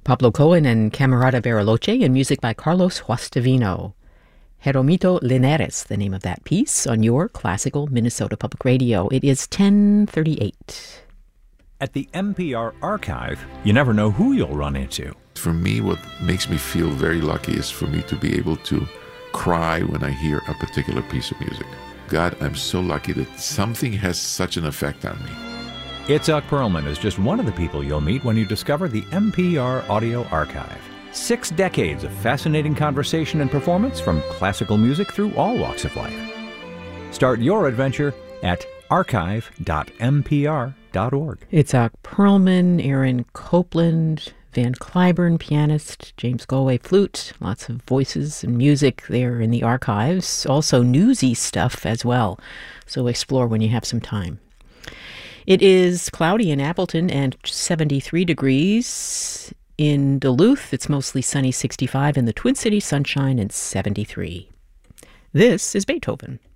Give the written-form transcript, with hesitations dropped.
Pablo Cohen and Camerata Bariloche, and music by Carlos Huastavino. Jeromito Linares, the name of that piece, on your classical Minnesota Public Radio. It is 10:38. At the NPR Archive, you never know who you'll run into. For me, what makes me feel very lucky is for me to be able to cry when I hear a particular piece of music. God, I'm so lucky that something has such an effect on me. Itzhak Perlman is just one of the people you'll meet when you discover the NPR Audio Archive. 6 decades of fascinating conversation and performance from classical music through all walks of life. Start your adventure at archive.npr.org. Itzhak Perlman, Aaron Copland, Van Cliburn, pianist, James Galway, flute, lots of voices and music there in the archives. Also newsy stuff as well, so explore when you have some time. It is cloudy in Appleton and 73 degrees. In Duluth, it's mostly sunny, 65. In the Twin Cities, sunshine and 73. This is Beethoven.